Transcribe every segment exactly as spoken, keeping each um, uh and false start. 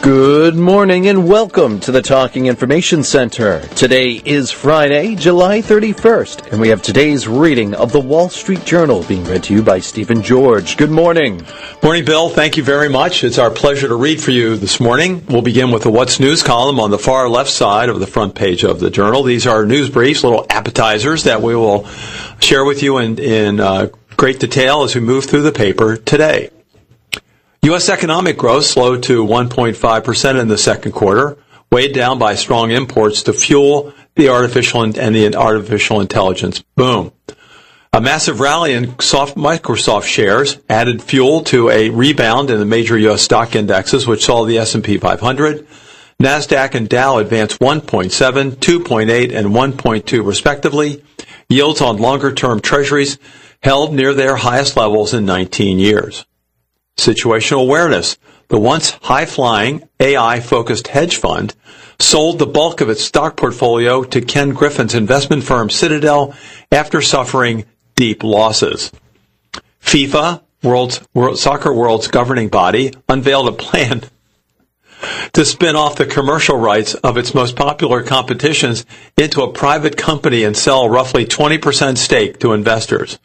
Good morning and welcome to the Talking Information Center. Today is Friday, July thirty-first, and we have today's reading of the Wall Street Journal being read to you by Stephen George. Good morning. Morning, Bill. Thank you very much. It's our pleasure to read for you this morning. We'll begin with the What's News column on the far left side of the front page of the Journal. These are news briefs, little appetizers that we will share with you in, in uh, great detail as we move through the paper today. U S economic growth slowed to one point five percent in the second quarter, weighed down by strong imports to fuel the artificial and the artificial intelligence boom. A massive rally in soft Microsoft shares added fuel to a rebound in the major U S stock indexes, which saw the S and P five hundred, NASDAQ, and Dow advance one point seven, two point eight, and one point two respectively. Yields on longer-term treasuries held near their highest levels in nineteen years. Situational awareness. The once high-flying, A I-focused hedge fund sold the bulk of its stock portfolio to Ken Griffin's investment firm Citadel after suffering deep losses. FIFA, World's, World, Soccer World's governing body, unveiled a plan to spin off the commercial rights of its most popular competitions into a private company and sell roughly twenty percent stake to investors.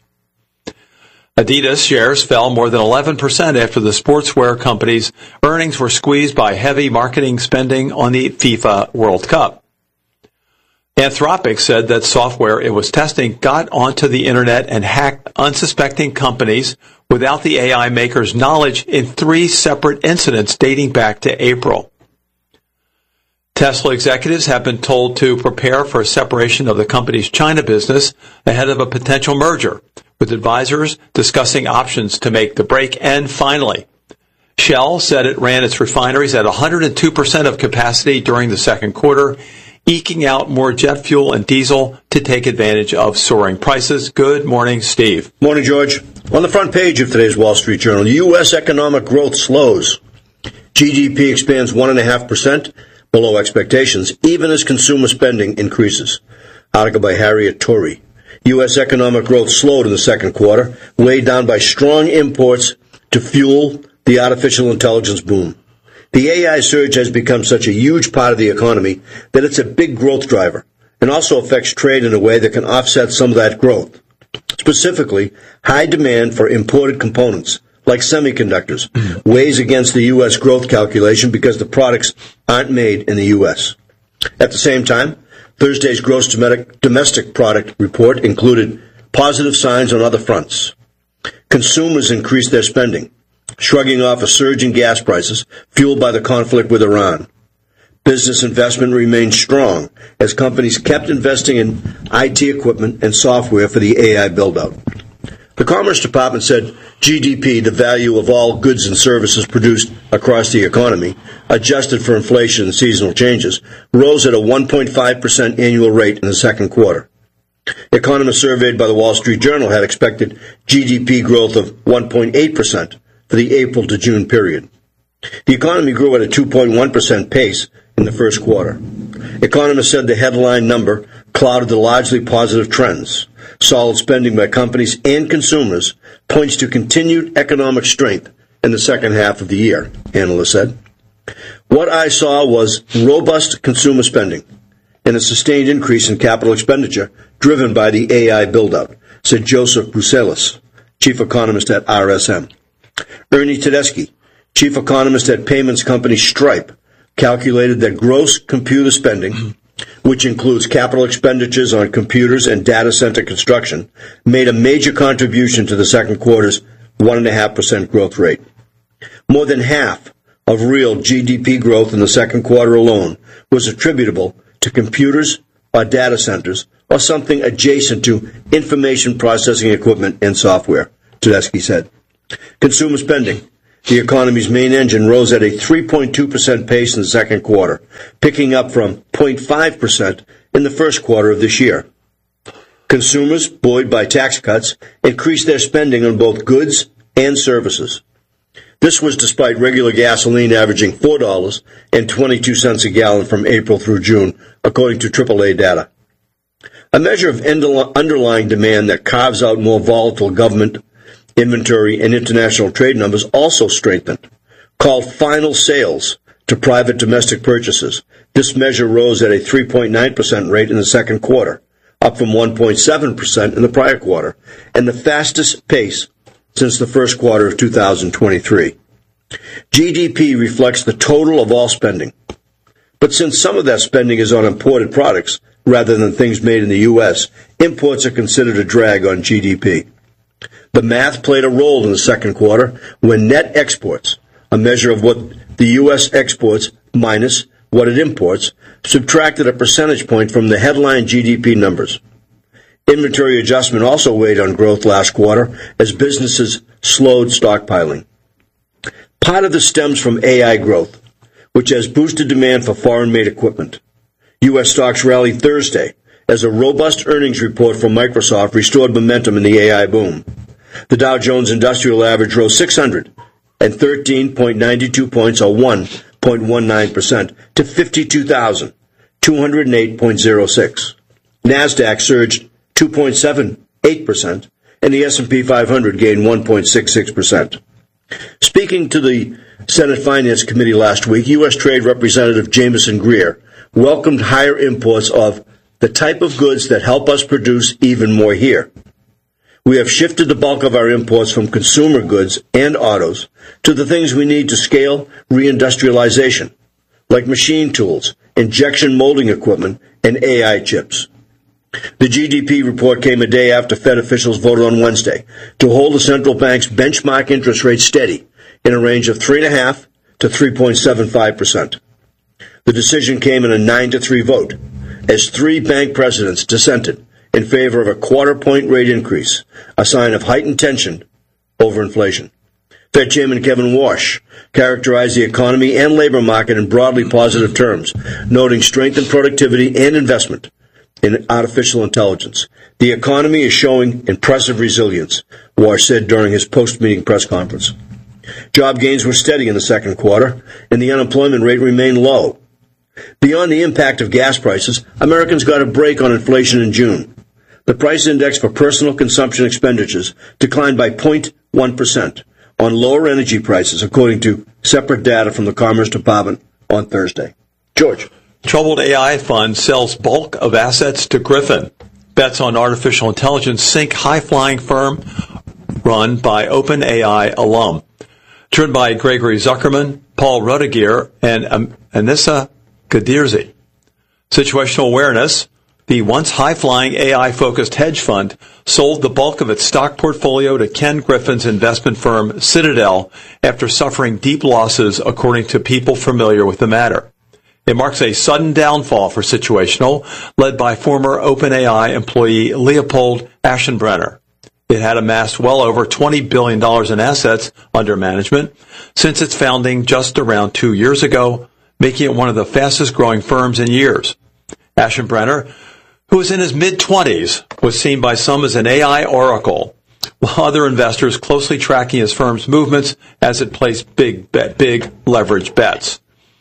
Adidas shares fell more than eleven percent after the sportswear company's earnings were squeezed by heavy marketing spending on the FIFA World Cup. Anthropic said that software it was testing got onto the internet and hacked unsuspecting companies without the A I maker's knowledge in three separate incidents dating back to April. Tesla executives have been told to prepare for a separation of the company's China business ahead of a potential merger, with advisors discussing options to make the break. And finally, Shell said it ran its refineries at one hundred two percent of capacity during the second quarter, eking out more jet fuel and diesel to take advantage of soaring prices. Good morning, Steve. Morning, George. On the front page of today's Wall Street Journal, U S economic growth slows. G D P expands one point five percent, below expectations, even as consumer spending increases. Article by Harriet Torrey. U S economic growth slowed in the second quarter, weighed down by strong imports to fuel the artificial intelligence boom. The A I surge has become such a huge part of the economy that it's a big growth driver and also affects trade in a way that can offset some of that growth. Specifically, high demand for imported components, like semiconductors, weighs against the U S growth calculation because the products aren't made in the U S. At the same time, Thursday's gross domestic product report included positive signs on other fronts. Consumers increased their spending, shrugging off a surge in gas prices fueled by the conflict with Iran. Business investment remained strong as companies kept investing in I T equipment and software for the A I build-out. The Commerce Department said G D P, the value of all goods and services produced across the economy, adjusted for inflation and seasonal changes, rose at a one point five percent annual rate in the second quarter. Economists surveyed by the Wall Street Journal had expected G D P growth of one point eight percent for the April to June period. The economy grew at a two point one percent pace in the first quarter. Economists said the headline number clouded the largely positive trends. Solid spending by companies and consumers points to continued economic strength in the second half of the year, analysts said. What I saw was robust consumer spending and a sustained increase in capital expenditure driven by the A I build-out, said Joseph Bruselas, chief economist at R S M. Ernie Tedeschi, chief economist at payments company Stripe, calculated that gross computer spending, which includes capital expenditures on computers and data center construction, made a major contribution to the second quarter's one point five percent growth rate. More than half of real G D P growth in the second quarter alone was attributable to computers or data centers or something adjacent to information processing equipment and software, Tedeschi said. Consumer spending, the economy's main engine, rose at a three point two percent pace in the second quarter, picking up from zero point five percent in the first quarter of this year. Consumers, buoyed by tax cuts, increased their spending on both goods and services. This was despite regular gasoline averaging four dollars and twenty-two cents a gallon from April through June, according to triple A data. A measure of underlying demand that carves out more volatile government inventory and international trade numbers also strengthened. Called final sales, to private domestic purchases. This measure rose at a three point nine percent rate in the second quarter, up from one point seven percent in the prior quarter, and the fastest pace since the first quarter of two thousand twenty-three. G D P reflects the total of all spending. But since some of that spending is on imported products rather than things made in the U S, imports are considered a drag on G D P. The math played a role in the second quarter when net exports, a measure of what the U S exports minus what it imports, subtracted a percentage point from the headline G D P numbers. Inventory adjustment also weighed on growth last quarter as businesses slowed stockpiling. Part of this stems from A I growth, which has boosted demand for foreign-made equipment. U S stocks rallied Thursday as a robust earnings report from Microsoft restored momentum in the A I boom. The Dow Jones Industrial Average rose six hundred thirteen point nine two points, or one point one nine percent, to fifty-two thousand two hundred eight point zero six. NASDAQ surged two point seven eight percent, and the S and P five hundred gained one point six six percent. Speaking to the Senate Finance Committee last week, U S Trade Representative Jamieson Greer welcomed higher imports of the type of goods that help us produce even more here. We have shifted the bulk of our imports from consumer goods and autos to the things we need to scale reindustrialization, like machine tools, injection molding equipment, and A I chips. The G D P report came a day after Fed officials voted on Wednesday to hold the central bank's benchmark interest rate steady in a range of three point five percent to three point seven five percent. The decision came in a nine to three vote, as three bank presidents dissented in favor of a quarter-point rate increase, a sign of heightened tension over inflation. Fed Chairman Kevin Warsh characterized the economy and labor market in broadly positive terms, noting strength in productivity and investment in artificial intelligence. The economy is showing impressive resilience, Warsh said during his post-meeting press conference. Job gains were steady in the second quarter, and the unemployment rate remained low. Beyond the impact of gas prices, Americans got a break on inflation in June. The price index for personal consumption expenditures declined by zero point one percent on lower energy prices, according to separate data from the Commerce Department on Thursday. George. Troubled A I fund sells bulk of assets to Griffin. Bets on artificial intelligence sink high-flying firm run by OpenAI alum. Driven by Gregory Zuckerman, Paul Rodegear, and um, Anissa Kadirzi. Situational awareness. The once high-flying A I-focused hedge fund sold the bulk of its stock portfolio to Ken Griffin's investment firm Citadel after suffering deep losses, according to people familiar with the matter. It marks a sudden downfall for Situational, led by former OpenAI employee Leopold Aschenbrenner. It had amassed well over twenty billion dollars in assets under management since its founding just around two years ago, making it one of the fastest-growing firms in years. Aschenbrenner, who was in his mid-twenties, was seen by some as an A I oracle, while other investors closely tracking his firm's movements as it placed big, bet, big leverage bets.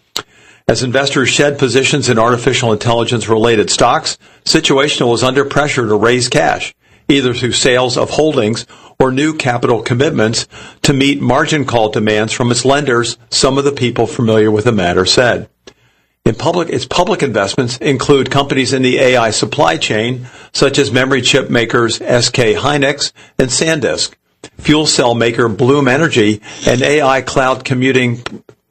As investors shed positions in artificial intelligence-related stocks, Situational was under pressure to raise cash, either through sales of holdings or new capital commitments to meet margin call demands from its lenders, some of the people familiar with the matter said. In public, its public investments include companies in the A I supply chain, such as memory chip makers S K Hynix and SanDisk, fuel cell maker Bloom Energy, and A I cloud commuting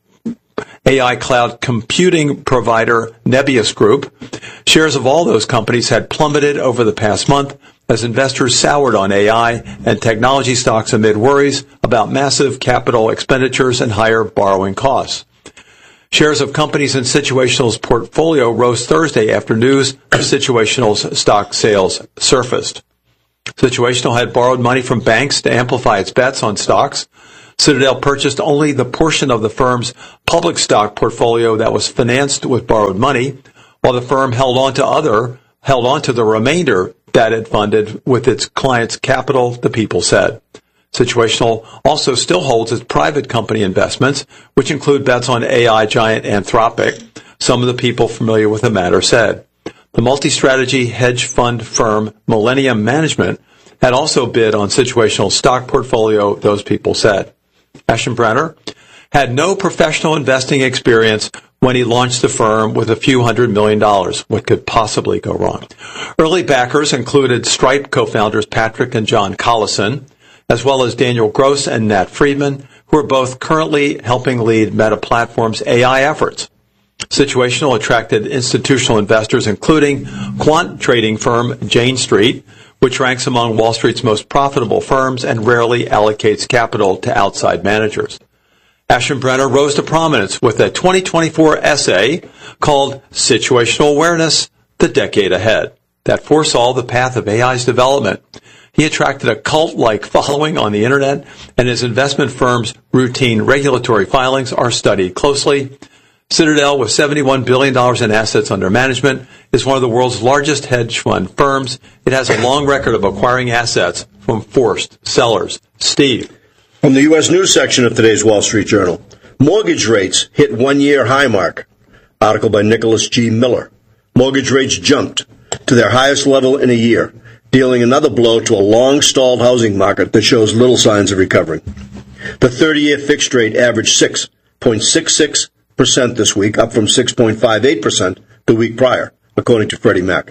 A I cloud computing provider Nebius Group. Shares of all those companies had plummeted over the past month as investors soured on A I and technology stocks amid worries about massive capital expenditures and higher borrowing costs. Shares of companies in Situational's portfolio rose Thursday after news of Situational's stock sales surfaced. Situational had borrowed money from banks to amplify its bets on stocks. Citadel purchased only the portion of the firm's public stock portfolio that was financed with borrowed money, while the firm held on to other held on to the remainder that it funded with its clients' capital, the people said. Situational also still holds its private company investments, which include bets on A I giant Anthropic, some of the people familiar with the matter said. The multi-strategy hedge fund firm Millennium Management had also bid on Situational's stock portfolio, those people said. Aschenbrenner had no professional investing experience when he launched the firm with a few hundred million dollars. What could possibly go wrong? Early backers included Stripe co-founders Patrick and John Collison, as well as Daniel Gross and Nat Friedman, who are both currently helping lead Meta Platforms' A I efforts. Situational attracted institutional investors, including quant trading firm Jane Street, which ranks among Wall Street's most profitable firms and rarely allocates capital to outside managers. Aschenbrenner rose to prominence with a twenty twenty-four essay called Situational Awareness, The Decade Ahead, that foresaw the path of A I's development. He attracted a cult-like following on the Internet, and his investment firm's routine regulatory filings are studied closely. Citadel, with seventy-one billion dollars in assets under management, is one of the world's largest hedge fund firms. It has a long record of acquiring assets from forced sellers. Steve. From the U S News section of today's Wall Street Journal, mortgage rates hit one-year high mark. Article by Nicholas G. Miller. Mortgage rates jumped to their highest level in a year, dealing another blow to a long-stalled housing market that shows little signs of recovering. The thirty-year fixed rate averaged six point six six percent this week, up from six point five eight percent the week prior, according to Freddie Mac.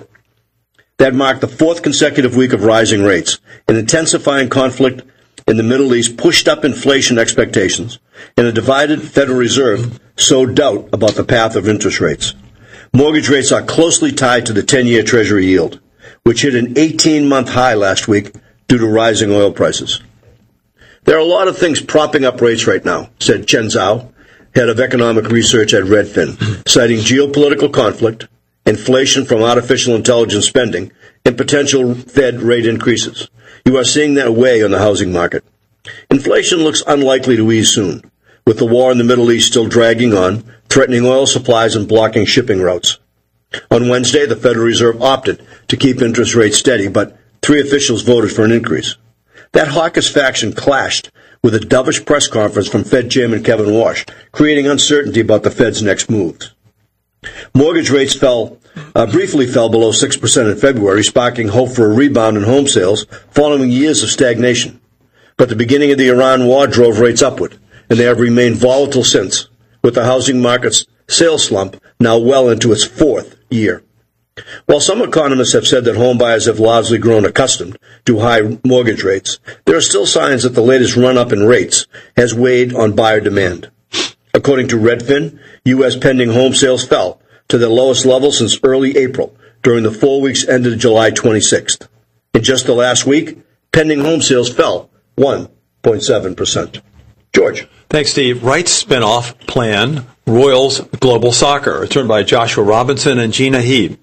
That marked the fourth consecutive week of rising rates. An intensifying conflict in the Middle East pushed up inflation expectations, and a divided Federal Reserve sowed doubt about the path of interest rates. Mortgage rates are closely tied to the ten-year Treasury yield, which hit an eighteen-month high last week due to rising oil prices. There are a lot of things propping up rates right now, said Chen Zhao, head of economic research at Redfin, citing geopolitical conflict, inflation from artificial intelligence spending, and potential Fed rate increases. You are seeing that weigh on the housing market. Inflation looks unlikely to ease soon, with the war in the Middle East still dragging on, threatening oil supplies and blocking shipping routes. On Wednesday, the Federal Reserve opted to keep interest rates steady, but three officials voted for an increase. That hawkish faction clashed with a dovish press conference from Fed Chairman Kevin Warsh, creating uncertainty about the Fed's next moves. Mortgage rates fell, uh, briefly fell below six percent in February, sparking hope for a rebound in home sales following years of stagnation. But the beginning of the Iran war drove rates upward, and they have remained volatile since, with the housing market's sales slump now well into its fourth year. While some economists have said that home buyers have largely grown accustomed to high mortgage rates, there are still signs that the latest run-up in rates has weighed on buyer demand. According to Redfin, U S pending home sales fell to their lowest level since early April, during the four weeks ended July twenty-sixth. In just the last week, pending home sales fell one point seven percent. George. Thanks, Steve. Wright's spinoff plan, Royals Global Soccer. It's run by Joshua Robinson and Gina Heed.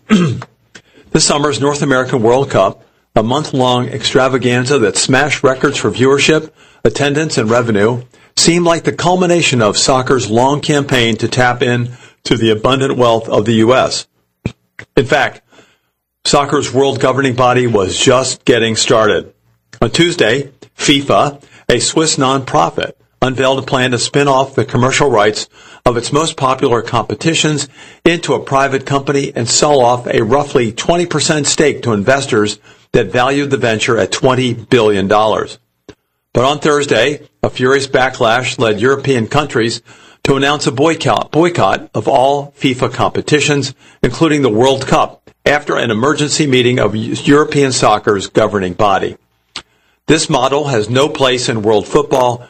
This summer's North American World Cup, a month-long extravaganza that smashed records for viewership, attendance, and revenue, seemed like the culmination of soccer's long campaign to tap in to the abundant wealth of the U S. In fact, soccer's world governing body was just getting started. On Tuesday, FIFA, a Swiss nonprofit, unveiled a plan to spin off the commercial rights of its most popular competitions into a private company and sell off a roughly twenty percent stake to investors that valued the venture at twenty billion dollars. But on Thursday, a furious backlash led European countries to announce a boycott, boycott of all FIFA competitions, including the World Cup, after an emergency meeting of European soccer's governing body. This model has no place in world football,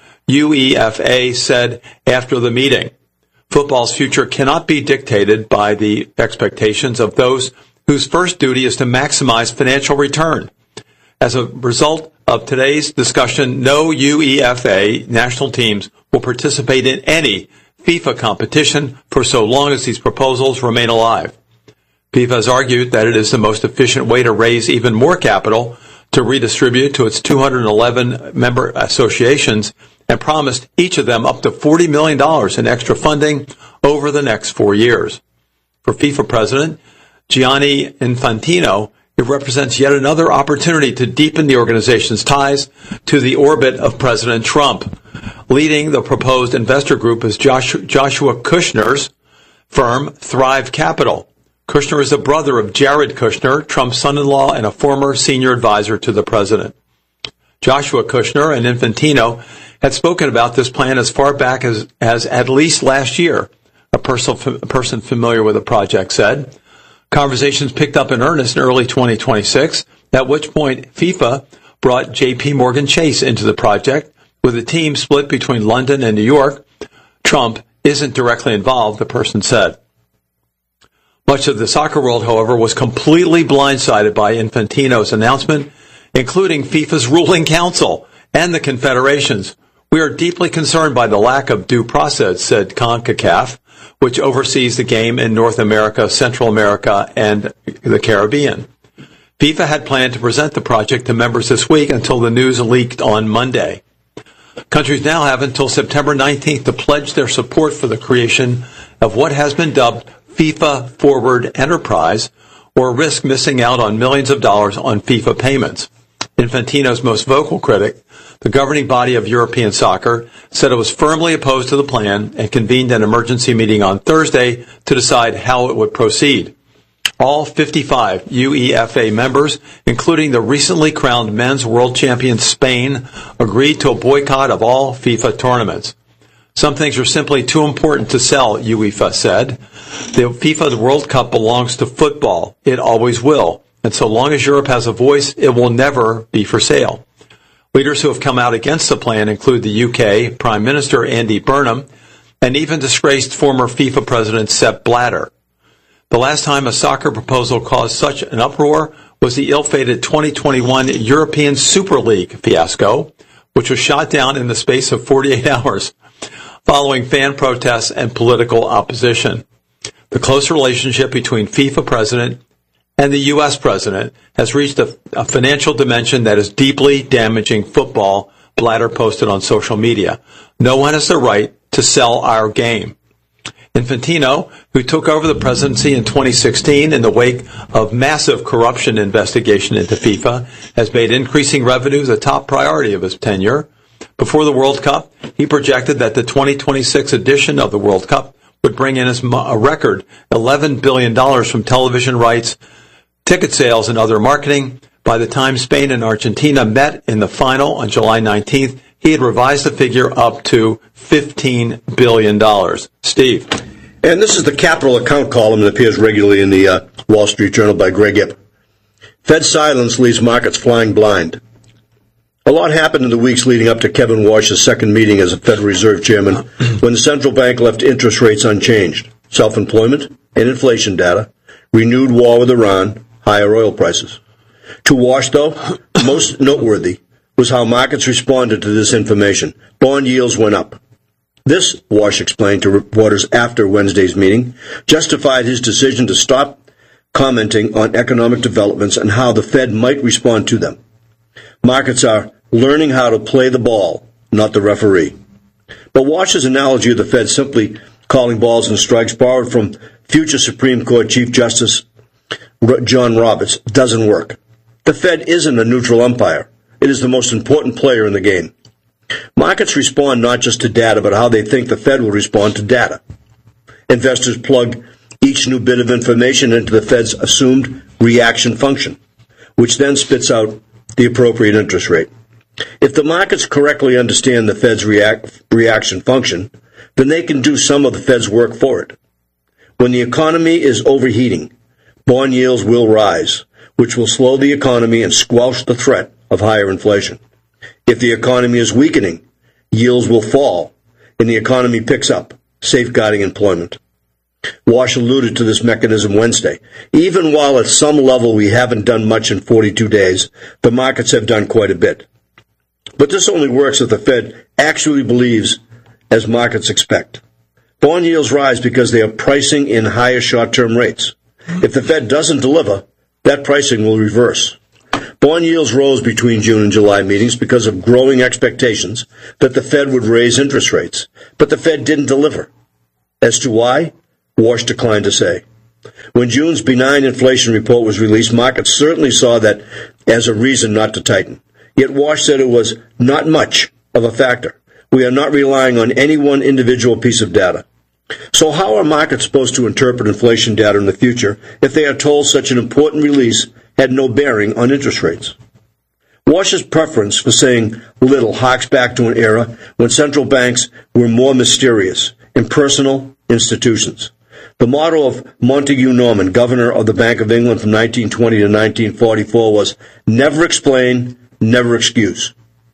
UEFA said after the meeting. Football's future cannot be dictated by the expectations of those whose first duty is to maximize financial return. As a result of today's discussion, no UEFA national teams will participate in any FIFA competition for so long as these proposals remain alive. FIFA has argued that it is the most efficient way to raise even more capital to redistribute to its two hundred eleven member associations and promised each of them up to forty million dollars in extra funding over the next four years. For FIFA President Gianni Infantino, it represents yet another opportunity to deepen the organization's ties to the orbit of President Trump. Leading the proposed investor group is Joshua, Joshua Kushner's firm, Thrive Capital. Kushner is the brother of Jared Kushner, Trump's son-in-law and a former senior advisor to the president. Joshua Kushner and Infantino had spoken about this plan as far back as, as at least last year, a person, a person familiar with the project said. Conversations picked up in earnest in early twenty twenty-six, at which point FIFA brought J P Morgan Chase into the project. With the team split between London and New York, Trump isn't directly involved, the person said. Much of the soccer world, however, was completely blindsided by Infantino's announcement, including FIFA's ruling council and the confederations. We are deeply concerned by the lack of due process, said CONCACAF, which oversees the game in North America, Central America, and the Caribbean. FIFA had planned to present the project to members this week until the news leaked on Monday. Countries now have until September nineteenth to pledge their support for the creation of what has been dubbed FIFA Forward Enterprise, or risk missing out on millions of dollars on FIFA payments. Infantino's most vocal critic, the governing body of European soccer, said it was firmly opposed to the plan and convened an emergency meeting on Thursday to decide how it would proceed. All fifty-five UEFA members, including the recently crowned men's world champion Spain, agreed to a boycott of all FIFA tournaments. Some things are simply too important to sell, UEFA said. The FIFA World Cup belongs to football. It always will. And so long as Europe has a voice, it will never be for sale. Leaders who have come out against the plan include the U K Prime Minister Andy Burnham and even disgraced former FIFA President Sepp Blatter. The last time a soccer proposal caused such an uproar was the ill-fated twenty twenty-one European Super League fiasco, which was shot down in the space of forty-eight hours, following fan protests and political opposition. The close relationship between FIFA president and the U S president has reached a, a financial dimension that is deeply damaging football, Blatter posted on social media. No one has the right to sell our game. Infantino, who took over the presidency in twenty sixteen in the wake of massive corruption investigation into FIFA, has made increasing revenue the top priority of his tenure. Before the World Cup, he projected that the twenty twenty-six edition of the World Cup would bring in a record eleven billion dollars from television rights, ticket sales, and other marketing. By the time Spain and Argentina met in the final on July nineteenth, he had revised the figure up to fifteen billion dollars. Steve. And this is the capital account column that appears regularly in the uh, Wall Street Journal by Greg Ip. Fed silence leaves markets flying blind. A lot happened in the weeks leading up to Kevin Warsh's second meeting as a Federal Reserve Chairman when the central bank left interest rates unchanged. Self-employment and inflation data, renewed war with Iran, higher oil prices. To Warsh, though, most noteworthy was how markets responded to this information. Bond yields went up. This, Warsh explained to reporters after Wednesday's meeting, justified his decision to stop commenting on economic developments and how the Fed might respond to them. Markets are learning how to play the ball, not the referee. But Warsh's analogy of the Fed simply calling balls and strikes, borrowed from future Supreme Court Chief Justice John Roberts, doesn't work. The Fed isn't a neutral umpire. It is the most important player in the game. Markets respond not just to data, but how they think the Fed will respond to data. Investors plug each new bit of information into the Fed's assumed reaction function, which then spits out the appropriate interest rate. If the markets correctly understand the Fed's react, reaction function, then they can do some of the Fed's work for it. When the economy is overheating, bond yields will rise, which will slow the economy and squelch the threat of higher inflation. If the economy is weakening, yields will fall, and the economy picks up, safeguarding employment. Warsh alluded to this mechanism Wednesday. Even while at some level we haven't done much in forty-two days, the markets have done quite a bit. But this only works if the Fed actually believes as markets expect. Bond yields rise because they are pricing in higher short-term rates. If the Fed doesn't deliver, that pricing will reverse. Bond yields rose between June and July meetings because of growing expectations that the Fed would raise interest rates, but the Fed didn't deliver. As to why, Warsh declined to say. When June's benign inflation report was released, markets certainly saw that as a reason not to tighten. Yet Warsh said it was not much of a factor. We are not relying on any one individual piece of data. So how are markets supposed to interpret inflation data in the future if they are told such an important release had no bearing on interest rates? Walsh's preference for saying little harks back to an era when central banks were more mysterious, impersonal institutions. The motto of Montague Norman, governor of the Bank of England from nineteen twenty to nineteen forty-four, was never explain, never excuse.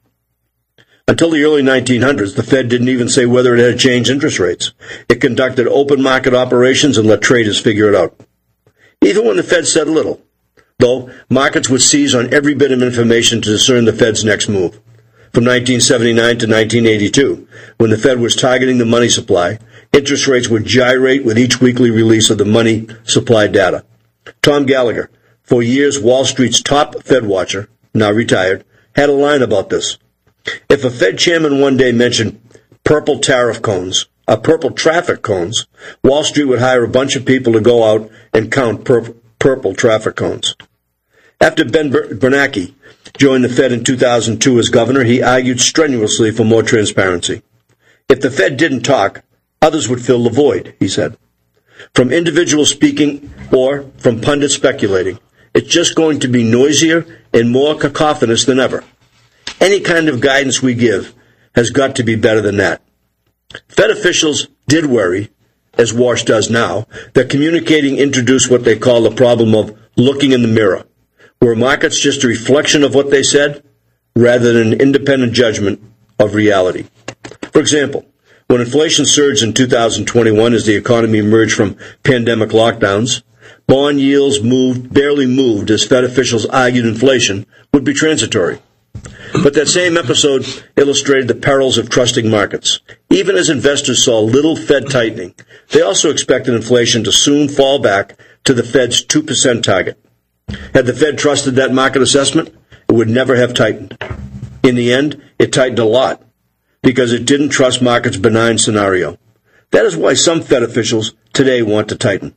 Until the early nineteen hundreds, the Fed didn't even say whether it had changed interest rates. It conducted open market operations and let traders figure it out. Even when the Fed said little, though, markets would seize on every bit of information to discern the Fed's next move. From nineteen seventy-nine to nineteen eighty-two, when the Fed was targeting the money supply, interest rates would gyrate with each weekly release of the money supply data. Tom Gallagher, for years Wall Street's top Fed watcher, now retired, had a line about this. If a Fed chairman one day mentioned purple tariff cones, uh, purple traffic cones, Wall Street would hire a bunch of people to go out and count pur- purple traffic cones. After Ben Ber- Bernanke joined the Fed in two thousand two as governor, he argued strenuously for more transparency. If the Fed didn't talk, others would fill the void, he said. From individuals speaking or from pundits speculating, it's just going to be noisier and more cacophonous than ever. Any kind of guidance we give has got to be better than that. Fed officials did worry, as Walsh does now, that communicating introduced what they call the problem of looking in the mirror. Were markets just a reflection of what they said, rather than an independent judgment of reality? For example, when inflation surged in two thousand twenty-one as the economy emerged from pandemic lockdowns, bond yields moved, barely moved as Fed officials argued inflation would be transitory. But that same episode illustrated the perils of trusting markets. Even as investors saw little Fed tightening, they also expected inflation to soon fall back to the Fed's two percent target. Had the Fed trusted that market assessment, it would never have tightened. In the end, it tightened a lot because it didn't trust markets' benign scenario. That is why some Fed officials today want to tighten.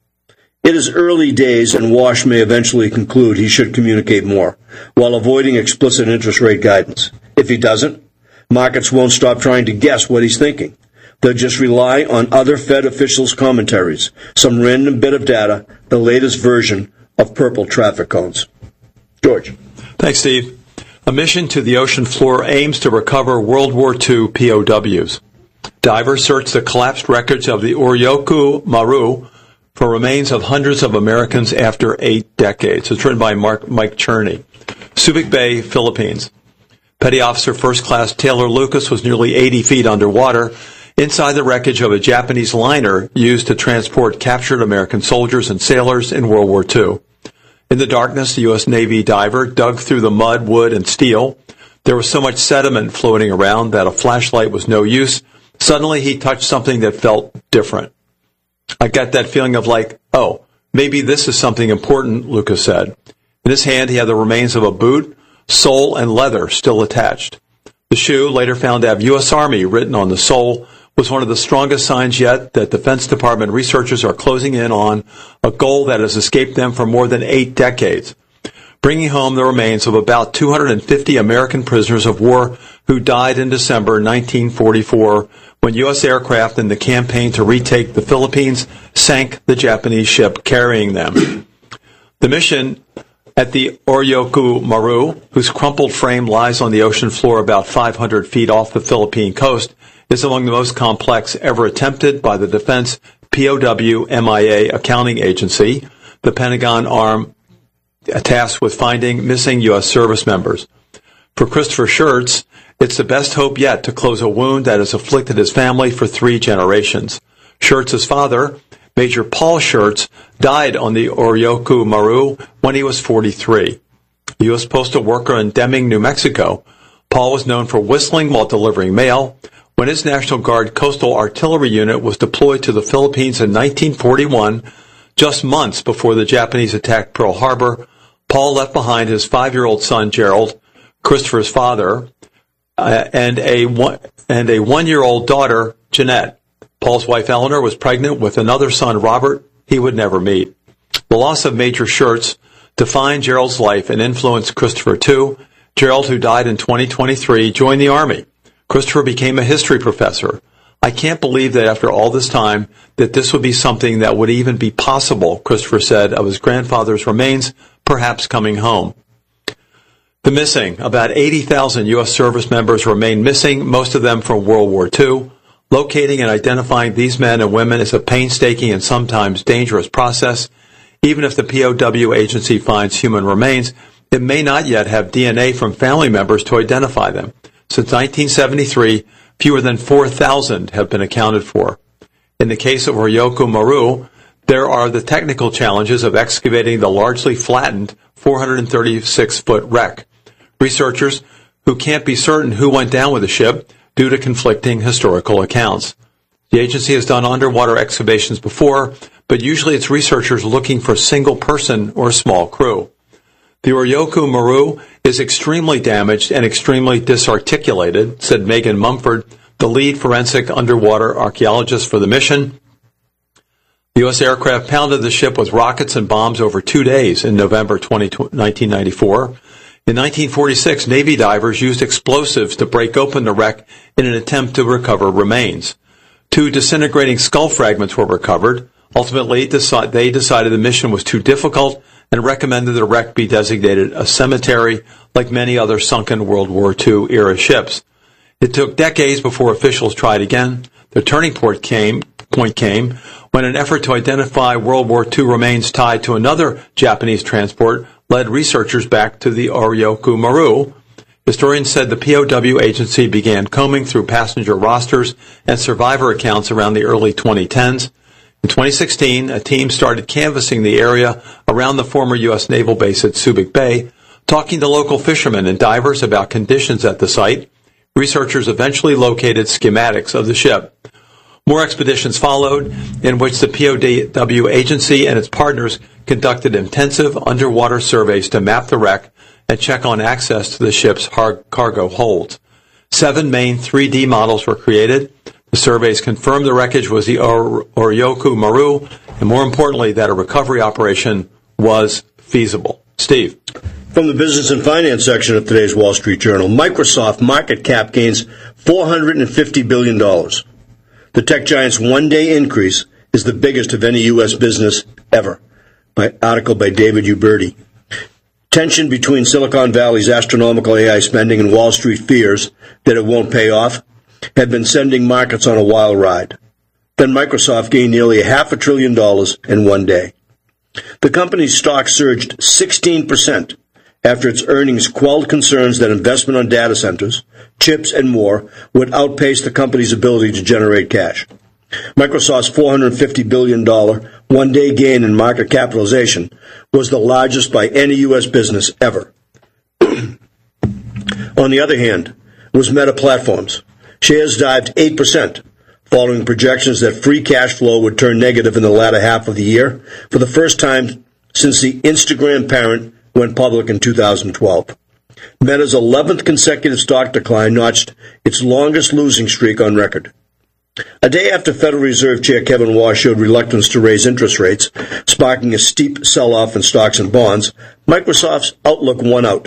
It is early days, and Walsh may eventually conclude he should communicate more, while avoiding explicit interest rate guidance. If he doesn't, markets won't stop trying to guess what he's thinking. They'll just rely on other Fed officials' commentaries, some random bit of data, the latest version of purple traffic cones. George. Thanks, Steve. A mission to the ocean floor aims to recover World War Two P O Ws. Divers search the collapsed wreckage of the Oryoku Maru for remains of hundreds of Americans after eight decades. It's written by Mark, Mike Cherney. Subic Bay, Philippines. Petty Officer First Class Taylor Lucas was nearly eighty feet underwater inside the wreckage of a Japanese liner used to transport captured American soldiers and sailors in World War Two. In the darkness, the U S Navy diver dug through the mud, wood, and steel. There was so much sediment floating around that a flashlight was no use. Suddenly, he touched something that felt different. I got that feeling of like, oh, maybe this is something important, Lucas said. In his hand, he had the remains of a boot, sole, and leather still attached. The shoe, later found to have U S Army written on the sole, was one of the strongest signs yet that Defense Department researchers are closing in on a goal that has escaped them for more than eight decades, bringing home the remains of about two hundred fifty American prisoners of war who died in December nineteen forty-four when U S aircraft in the campaign to retake the Philippines sank the Japanese ship carrying them. The mission at the Oryoku Maru, whose crumpled frame lies on the ocean floor about five hundred feet off the Philippine coast, is among the most complex ever attempted by the Defense P O W M I A accounting agency, the Pentagon arm tasked with finding missing U S service members. For Christopher Schertz, it's the best hope yet to close a wound that has afflicted his family for three generations. Schertz's father, Major Paul Schertz, died on the Oryoku Maru when he was forty-three. A U S postal worker in Deming, New Mexico, Paul was known for whistling while delivering mail. When his National Guard Coastal Artillery Unit was deployed to the Philippines in nineteen forty-one, just months before the Japanese attacked Pearl Harbor, Paul left behind his five-year-old son, Gerald, Christopher's father, uh, and a one, and a one-year-old daughter, Jeanette. Paul's wife, Eleanor, was pregnant with another son, Robert, he would never meet. The loss of Major Schertz defined Gerald's life and influenced Christopher, too. Gerald, who died in twenty twenty-three, joined the Army. Christopher became a history professor. I can't believe that after all this time that this would be something that would even be possible, Christopher said of his grandfather's remains, perhaps coming home. The missing. About eighty thousand U S service members remain missing, most of them from World War Two. Locating and identifying these men and women is a painstaking and sometimes dangerous process. Even if the P O W agency finds human remains, it may not yet have D N A from family members to identify them. Since nineteen seventy-three, fewer than four thousand have been accounted for. In the case of Ryoko Maru, there are the technical challenges of excavating the largely flattened four hundred thirty-six foot wreck. Researchers who can't be certain who went down with the ship due to conflicting historical accounts. The agency has done underwater excavations before, but usually it's researchers looking for a single person or a small crew. The Ryoko Maru is extremely damaged and extremely disarticulated, said Megan Mumford, the lead forensic underwater archaeologist for the mission. The U S aircraft pounded the ship with rockets and bombs over two days in November nineteen ninety-four. In nineteen forty-six, Navy divers used explosives to break open the wreck in an attempt to recover remains. Two disintegrating skull fragments were recovered. Ultimately, they decided the mission was too difficult and recommended the wreck be designated a cemetery like many other sunken World War Two era ships. It took decades before officials tried again. The turning point came, point came when an effort to identify World War Two remains tied to another Japanese transport led researchers back to the Ryoko Maru. Historians said the P O W agency began combing through passenger rosters and survivor accounts around the early twenty tens. In twenty sixteen, a team started canvassing the area around the former U S naval base at Subic Bay, talking to local fishermen and divers about conditions at the site. Researchers eventually located schematics of the ship. More expeditions followed, in which the P O W agency and its partners conducted intensive underwater surveys to map the wreck and check on access to the ship's har- cargo holds. Seven main three D models were created. The surveys confirmed the wreckage was the Or- Ryoko Maru, and more importantly, that a recovery operation was feasible. Steve. From the business and finance section of today's Wall Street Journal, Microsoft market cap gains four hundred fifty billion dollars. The tech giant's one-day increase is the biggest of any U S business ever. By article by David Uberti. Tension between Silicon Valley's astronomical A I spending and Wall Street fears that it won't pay off had been sending markets on a wild ride. Then Microsoft gained nearly a half a trillion dollars in one day. The company's stock surged sixteen percent after its earnings quelled concerns that investment on data centers, chips, and more would outpace the company's ability to generate cash. Microsoft's four hundred fifty billion dollars one-day gain in market capitalization was the largest by any U S business ever. On the other hand, was Meta Platforms. Shares dived eight percent, following projections that free cash flow would turn negative in the latter half of the year for the first time since the Instagram parent went public in two thousand twelve. Meta's eleventh consecutive stock decline notched its longest losing streak on record. A day after Federal Reserve Chair Kevin Warsh showed reluctance to raise interest rates, sparking a steep sell-off in stocks and bonds, Microsoft's outlook won out.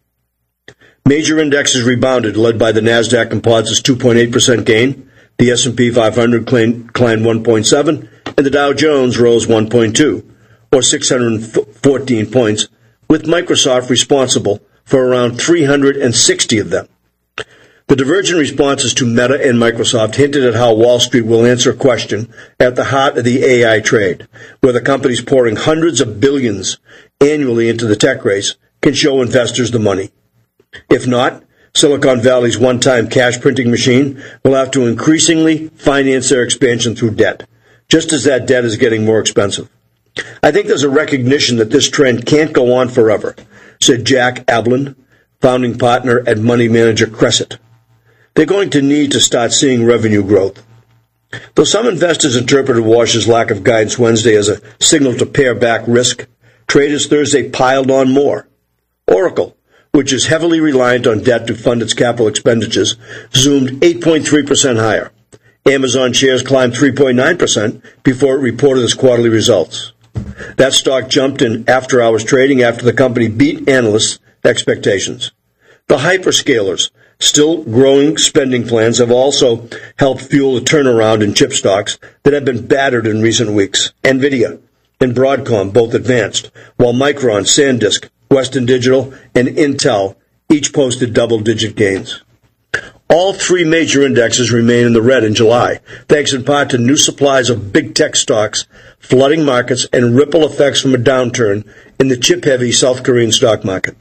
Major indexes rebounded, led by the NASDAQ Composite's two point eight percent gain. The S and P five hundred climbed one point seven, and the Dow Jones rose one point two, or six hundred fourteen points, with Microsoft responsible for around three hundred sixty of them. The divergent responses to Meta and Microsoft hinted at how Wall Street will answer a question at the heart of the A I trade, where the companies pouring hundreds of billions annually into the tech race can show investors the money. If not, Silicon Valley's one-time cash printing machine will have to increasingly finance their expansion through debt, just as that debt is getting more expensive. I think there's a recognition that this trend can't go on forever, said Jack Ablin, founding partner at money manager Crescent. They're going to need to start seeing revenue growth. Though some investors interpreted Warsh's lack of guidance Wednesday as a signal to pare back risk, traders Thursday piled on more. Oracle, which is heavily reliant on debt to fund its capital expenditures, zoomed eight point three percent higher. Amazon shares climbed three point nine percent before it reported its quarterly results. That stock jumped in after-hours trading after the company beat analysts' expectations. The hyperscalers' still growing spending plans have also helped fuel the turnaround in chip stocks that have been battered in recent weeks. NVIDIA and Broadcom both advanced, while Micron, SanDisk, Western Digital, and Intel Each posted double-digit gains. All three major indexes remain in the red in July, thanks in part to new supplies of big tech stocks flooding markets and ripple effects from a downturn in the chip-heavy South Korean stock market.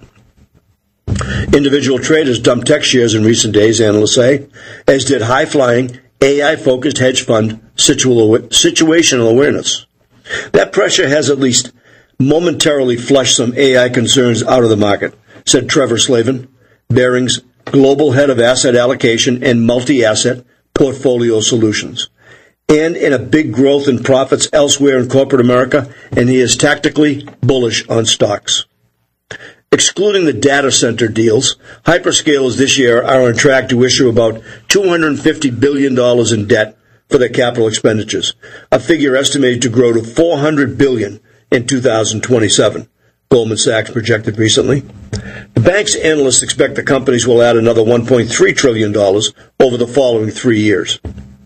Individual traders dumped tech shares in recent days, analysts say, as did high-flying, A I-focused hedge fund situational awareness. That pressure has at least momentarily flushed some A I concerns out of the market, said Trevor Slavin, Barings' global head of asset allocation and multi-asset portfolio solutions, and in a big growth in profits elsewhere in corporate America, and he is tactically bullish on stocks. Excluding the data center deals, hyperscalers this year are on track to issue about two hundred fifty billion dollars in debt for their capital expenditures, a figure estimated to grow to four hundred billion dollars in two thousand twenty-seven, Goldman Sachs projected recently. The bank's analysts expect the companies will add another one point three trillion dollars over the following three years.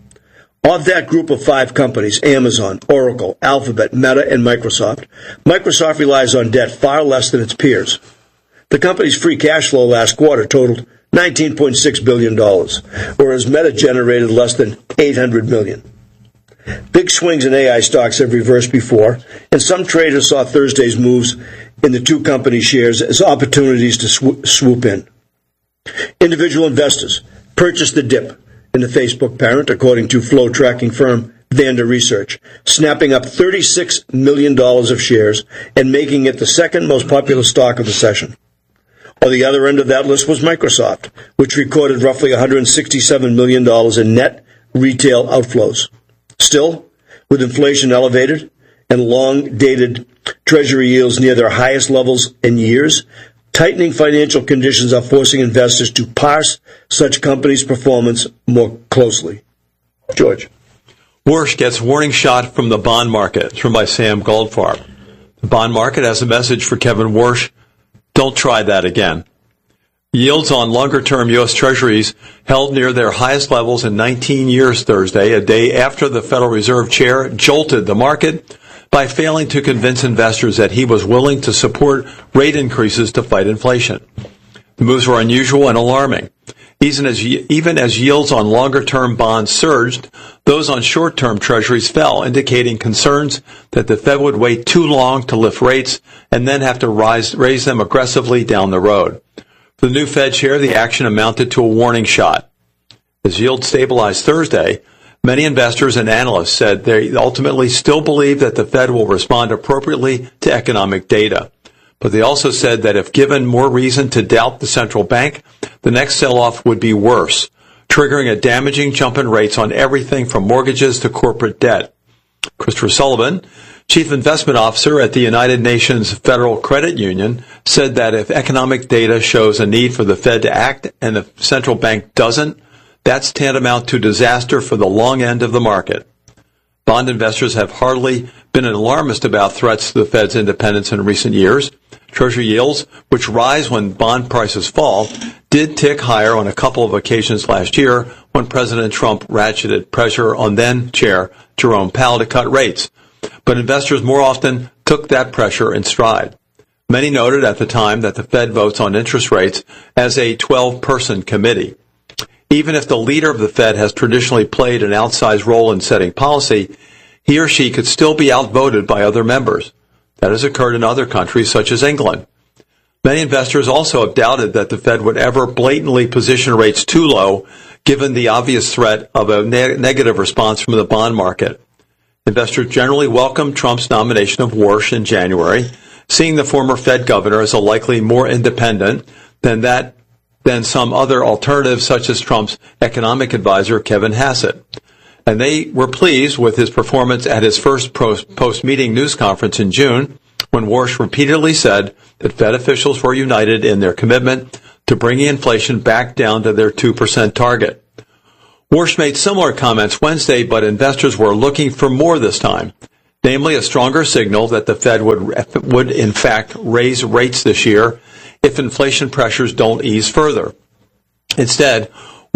Of that group of five companies, Amazon, Oracle, Alphabet, Meta, and Microsoft, Microsoft relies on debt far less than its peers. The company's free cash flow last quarter totaled nineteen point six billion dollars, whereas Meta generated less than eight hundred million dollars. Big swings in A I stocks have reversed before, and some traders saw Thursday's moves in the two company shares as opportunities to sw- swoop in. Individual investors purchased the dip in the Facebook parent, according to flow tracking firm Vanda Research, snapping up thirty-six million dollars of shares and making it the second most popular stock of the session. On the other end of that list was Microsoft, which recorded roughly one hundred sixty-seven million dollars in net retail outflows. Still, with inflation elevated and long-dated Treasury yields near their highest levels in years, tightening financial conditions are forcing investors to parse such companies' performance more closely. George. Warsh gets warning shot from the bond market. It's written by Sam Goldfarb. The bond market has a message for Kevin Warsh. Don't try that again. Yields on longer-term U S. Treasuries held near their highest levels in nineteen years Thursday, a day after the Federal Reserve Chair jolted the market by failing to convince investors that he was willing to support rate increases to fight inflation. The moves were unusual and alarming. Even as, even as yields on longer-term bonds surged, those on short-term Treasuries fell, indicating concerns that the Fed would wait too long to lift rates and then have to rise, raise them aggressively down the road. For the new Fed chair, the action amounted to a warning shot. As yields stabilized Thursday, many investors and analysts said they ultimately still believe that the Fed will respond appropriately to economic data. But they also said that if given more reason to doubt the central bank, the next sell-off would be worse, triggering a damaging jump in rates on everything from mortgages to corporate debt. Christopher Sullivan, Chief Investment Officer at the United Nations Federal Credit Union, said that if economic data shows a need for the Fed to act and the central bank doesn't, that's tantamount to disaster for the long end of the market. Bond investors have hardly been alarmist about threats to the Fed's independence in recent years. Treasury yields, which rise when bond prices fall, did tick higher on a couple of occasions last year when President Trump ratcheted pressure on then-Chair Jerome Powell to cut rates. But investors more often took that pressure in stride. Many noted at the time that the Fed votes on interest rates as a twelve-person committee. Even if the leader of the Fed has traditionally played an outsized role in setting policy, he or she could still be outvoted by other members. That has occurred in other countries such as England. Many investors also have doubted that the Fed would ever blatantly position rates too low, given the obvious threat of a ne- negative response from the bond market. Investors generally welcomed Trump's nomination of Warsh in January, seeing the former Fed governor as a likely more independent than that than some other alternatives, such as Trump's economic advisor, Kevin Hassett. And they were pleased with his performance at his first post-meeting news conference in June, when Warsh repeatedly said that Fed officials were united in their commitment to bringing inflation back down to their two percent target. Warsh made similar comments Wednesday, but investors were looking for more this time, namely a stronger signal that the Fed would, would in fact raise rates this year if inflation pressures don't ease further. Instead,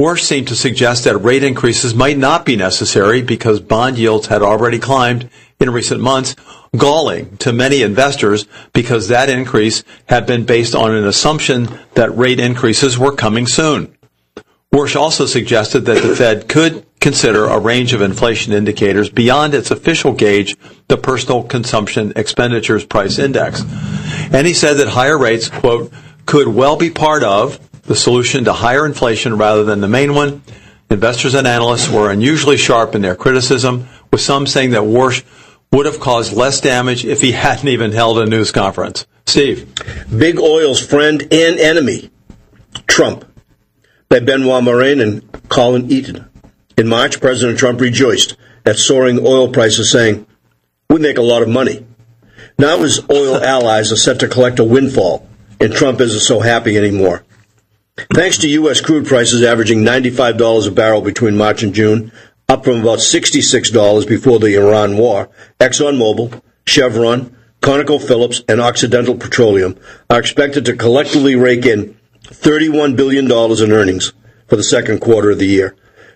Warsh seemed to suggest that rate increases might not be necessary because bond yields had already climbed in recent months, galling to many investors because that increase had been based on an assumption that rate increases were coming soon. Warsh also suggested that the Fed could consider a range of inflation indicators beyond its official gauge, the Personal Consumption Expenditures Price Index. And he said that higher rates, quote, could well be part of the solution to higher inflation rather than the main one. Investors and analysts were unusually sharp in their criticism, with some saying that Warsh would have caused less damage if he hadn't even held a news conference. Steve. Big Oil's friend and enemy, Trump, by Benoit Morin and Colin Eaton. In March, President Trump rejoiced at soaring oil prices, saying, "We make a lot of money." Now his oil allies are set to collect a windfall, and Trump isn't so happy anymore. Thanks to U S crude prices averaging ninety-five dollars a barrel between March and June, up from about sixty-six dollars before the Iran war, ExxonMobil, Chevron, ConocoPhillips, and Occidental Petroleum are expected to collectively rake in thirty-one billion dollars in earnings for the second quarter of the year.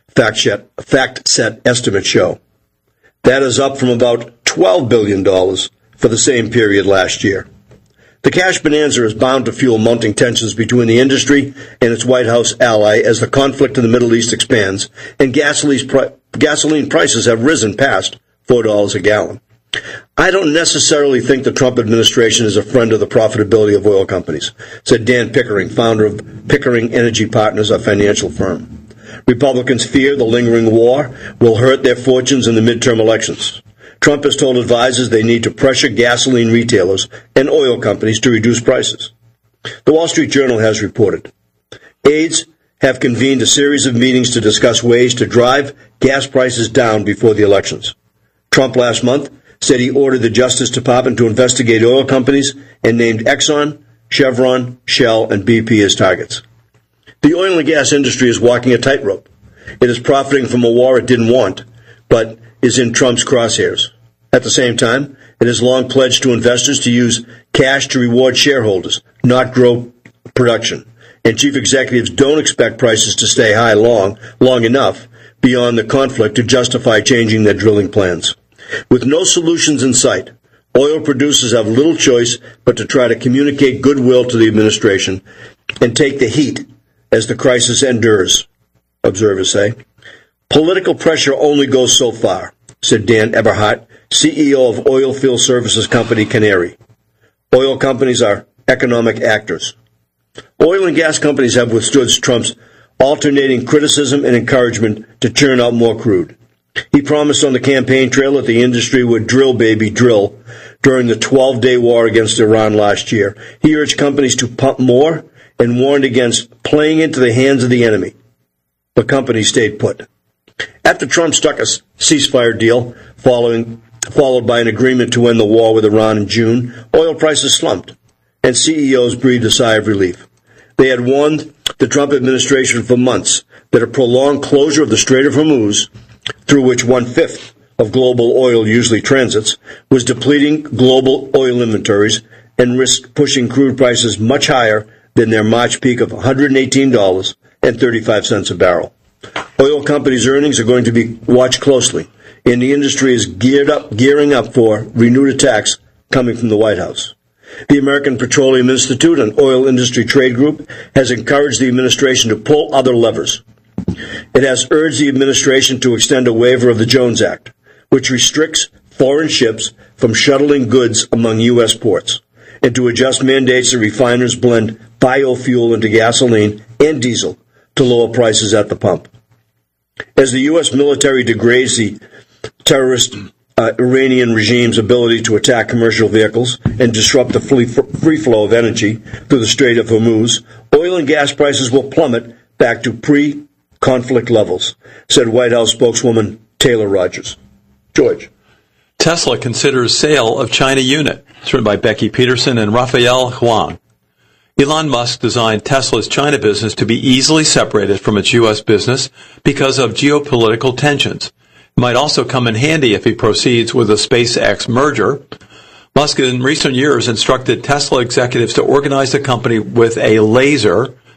FactSet estimates show. That is up from about twelve billion dollars for the same period last year. The cash bonanza is bound to fuel mounting tensions between the industry and its White House ally as the conflict in the Middle East expands and gasoline prices have risen past four dollars a gallon. I don't necessarily think the Trump administration is a friend of the profitability of oil companies, said Dan Pickering, founder of Pickering Energy Partners, a financial firm. Republicans fear the lingering war will hurt their fortunes in the midterm elections. Trump has told advisors they need to pressure gasoline retailers and oil companies to reduce prices. The Wall Street Journal has reported aides have convened a series of meetings to discuss ways to drive gas prices down before the elections. Trump last month said he ordered the Justice Department to investigate oil companies and named Exxon, Chevron, Shell, and B P as targets. The oil and gas industry is walking a tightrope. It is profiting from a war it didn't want, but is in Trump's crosshairs. At the same time, it has long pledged to investors to use cash to reward shareholders, not grow production. And chief executives don't expect prices to stay high long, long enough beyond the conflict to justify changing their drilling plans. With no solutions in sight, oil producers have little choice but to try to communicate goodwill to the administration and take the heat as the crisis endures, observers say. Political pressure only goes so far, said Dan Eberhardt, C E O of oilfield services company Canary. Oil companies are economic actors. Oil and gas companies have withstood Trump's alternating criticism and encouragement to churn out more crude. He promised on the campaign trail that the industry would drill, baby, drill during the twelve-day war against Iran last year. He urged companies to pump more and warned against playing into the hands of the enemy. But companies stayed put. After Trump struck a ceasefire deal following, followed by an agreement to end the war with Iran in June, oil prices slumped, and C E Os breathed a sigh of relief. They had warned the Trump administration for months that a prolonged closure of the Strait of Hormuz, through which one-fifth of global oil usually transits, was depleting global oil inventories and risked pushing crude prices much higher than their March peak of one hundred eighteen dollars and thirty-five cents a barrel. Oil companies' earnings are going to be watched closely, and the industry is geared up, gearing up for renewed attacks coming from the White House. The American Petroleum Institute, an oil industry trade group, has encouraged the administration to pull other levers. It has urged the administration to extend a waiver of the Jones Act, which restricts foreign ships from shuttling goods among U S ports, and to adjust mandates that refiners blend biofuel into gasoline and diesel to lower prices at the pump. As the U S military degrades the terrorist uh, Iranian regime's ability to attack commercial vehicles and disrupt the free flow of energy through the Strait of Hormuz, oil and gas prices will plummet back to pre-conflict levels, said White House spokeswoman Taylor Rogers. George. Tesla considers sale of China unit. It's written by Becky Peterson and Raphael Huang. Elon Musk designed Tesla's China business to be easily separated from its U S business because of geopolitical tensions. It might also come in handy if he proceeds with a SpaceX merger. Musk in recent years instructed Tesla executives to organize the company with a laser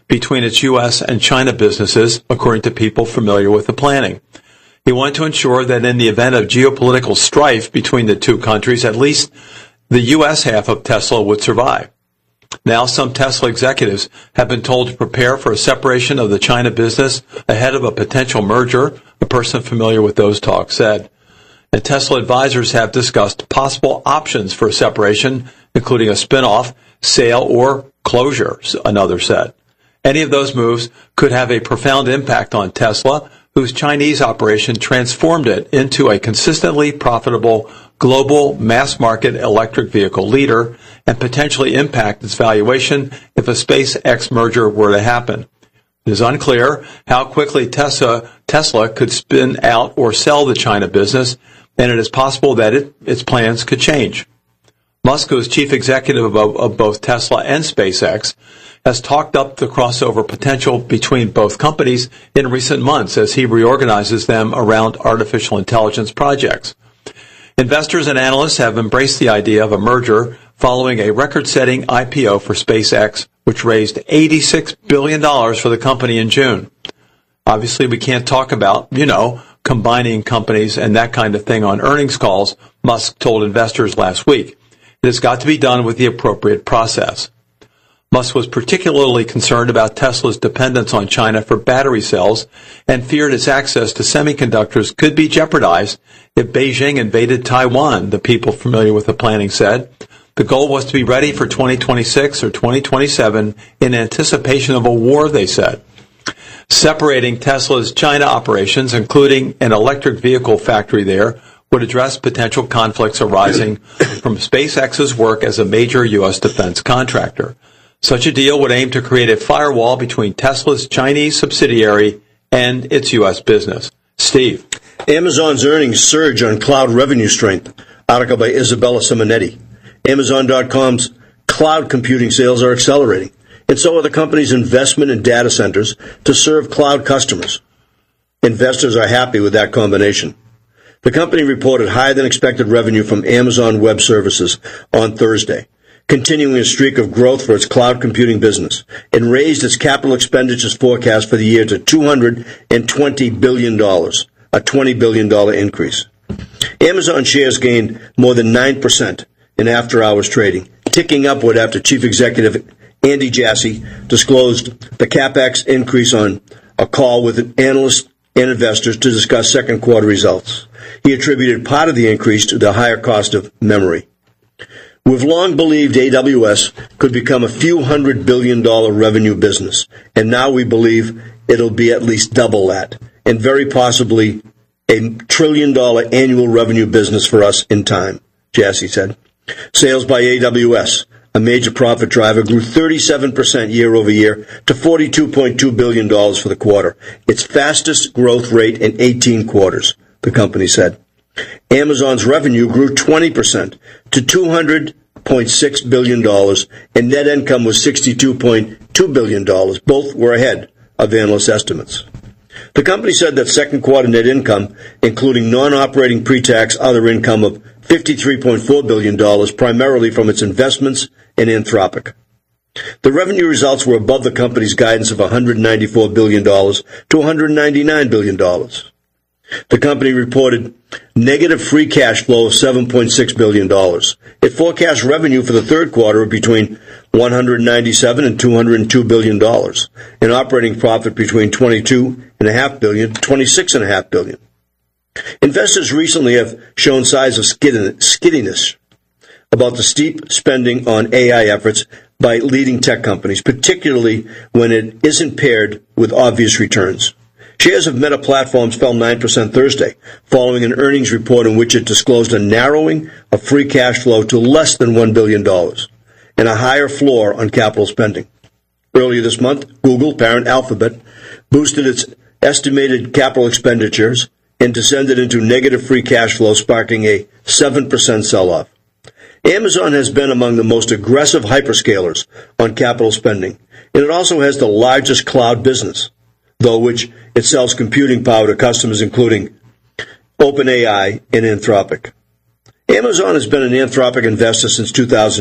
between its U S and China businesses, according to people familiar with the planning. He wanted to ensure that in the event of geopolitical strife between the two countries, at least the U S half of Tesla would survive. Now, some Tesla executives have been told to prepare for a separation of the China business ahead of a potential merger, a person familiar with those talks said. And Tesla advisors have discussed possible options for separation, including a spin-off, sale, or closure, another said. Any of those moves could have a profound impact on Tesla, whose Chinese operation transformed it into a consistently profitable global mass-market electric vehicle leader and potentially impact its valuation if a SpaceX merger were to happen. It is unclear how quickly Tesla, Tesla could spin out or sell the China business, and it is possible that it, its plans could change. Musk, who is chief executive of, of both Tesla and SpaceX, has talked up the crossover potential between both companies in recent months as he reorganizes them around artificial intelligence projects. Investors and analysts have embraced the idea of a merger following a record-setting I P O for SpaceX, which raised eighty-six billion dollars for the company in June. Obviously, we can't talk about, you know, combining companies and that kind of thing on earnings calls, Musk told investors last week. It has got to be done with the appropriate process. Musk was particularly concerned about Tesla's dependence on China for battery cells and feared its access to semiconductors could be jeopardized if Beijing invaded Taiwan, the people familiar with the planning said. The goal was to be ready for twenty twenty-six or twenty twenty-seven in anticipation of a war, they said. Separating Tesla's China operations, including an electric vehicle factory there, would address potential conflicts arising from SpaceX's work as a major U S defense contractor. Such a deal would aim to create a firewall between Tesla's Chinese subsidiary and its U S business. Steve. Amazon's earnings surge on cloud revenue strength. Article by Isabella Simonetti. Amazon dot com's cloud computing sales are accelerating, and so are the company's investment in data centers to serve cloud customers. Investors are happy with that combination. The company reported higher than expected revenue from Amazon Web Services on Thursday, continuing a streak of growth for its cloud computing business, and raised its capital expenditures forecast for the year to two hundred twenty billion dollars, a twenty billion dollars increase. Amazon shares gained more than nine percent in after-hours trading, ticking upward after Chief Executive Andy Jassy disclosed the CapEx increase on a call with analysts and investors to discuss second quarter results. He attributed part of the increase to the higher cost of memory. We've long believed A W S could become a few hundred billion dollar revenue business, and now we believe it'll be at least double that, and very possibly a trillion dollar annual revenue business for us in time, Jassy said. Sales by A W S, a major profit driver, grew thirty-seven percent year over year to forty-two point two billion dollars for the quarter, its fastest growth rate in eighteen quarters, the company said. Amazon's revenue grew twenty percent to two hundred point six billion dollars, and net income was sixty-two point two billion dollars. Both were ahead of analyst estimates. The company said that second quarter net income, including non-operating pre-tax other income of fifty-three point four billion dollars, primarily from its investments in Anthropic. The revenue results were above the company's guidance of one hundred ninety-four billion dollars to one hundred ninety-nine billion dollars. The company reported negative free cash flow of seven point six billion dollars. It forecast revenue for the third quarter of between one hundred ninety-seven and two hundred two billion dollars, and operating profit between twenty-two point five billion dollars and twenty-six point five billion dollars. Investors recently have shown signs of skiddiness about the steep spending on A I efforts by leading tech companies, particularly when it isn't paired with obvious returns. Shares of Meta Platforms fell nine percent Thursday, following an earnings report in which it disclosed a narrowing of free cash flow to less than one billion dollars and a higher floor on capital spending. Earlier this month, Google, parent Alphabet, boosted its estimated capital expenditures and descended into negative free cash flow, sparking a seven percent sell-off. Amazon has been among the most aggressive hyperscalers on capital spending, and it also has the largest cloud business, though which it sells computing power to customers including OpenAI and Anthropic. Amazon has been an Anthropic investor since two thousand.